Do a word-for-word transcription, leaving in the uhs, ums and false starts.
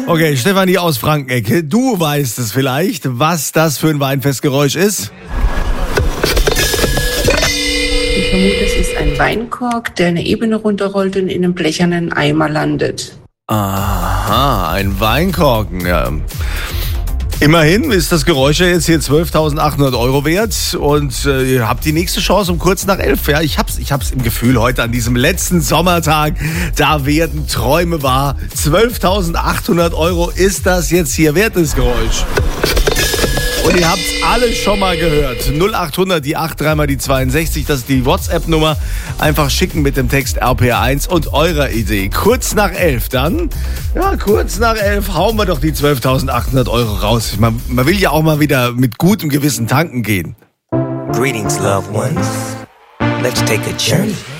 Okay, Stefanie aus Frankenecke, du weißt es vielleicht, was das für ein Weinfestgeräusch ist? Ich vermute, es ist ein Weinkork, der eine Ebene runterrollt und in einem blechernen Eimer landet. Aha, ein Weinkorken, ja. Immerhin ist das Geräusch ja jetzt hier zwölftausendachthundert Euro wert und äh, ihr habt die nächste Chance um kurz nach elf. Ja, ich hab's, ich hab's im Gefühl, heute an diesem letzten Sommertag, da werden Träume wahr. zwölftausendachthundert Euro ist das jetzt hier wert, das Geräusch. Und ihr habt's alle schon mal gehört. null achthundert, die acht, dreimal die zweiundsechzig, das ist die WhatsApp-Nummer. Einfach schicken mit dem Text R P R eins und eurer Idee. Kurz nach elf dann, ja, kurz nach elf hauen wir doch die zwölftausendachthundert Euro raus. Man, man will ja auch mal wieder mit gutem Gewissen tanken gehen. Greetings, loved ones. Let's take a journey.